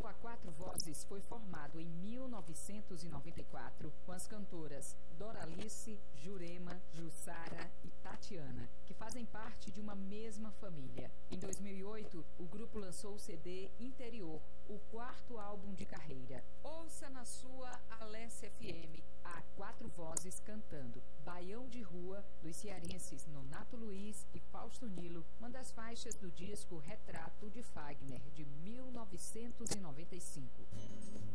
A Quatro Vozes foi formado em 1994 com as cantoras Doralice, Jurema, Jussara e Tatiana, que fazem parte de uma mesma família. Em 2008, o grupo lançou o CD Interior, o quarto álbum de carreira. Ouça na sua Alesse FM, A Quatro Vozes cantando Baião de Rua, dos cearenses Nonato Luiz e Fausto Nilo, uma das faixas do disco Retrato de Fagner, de 1995.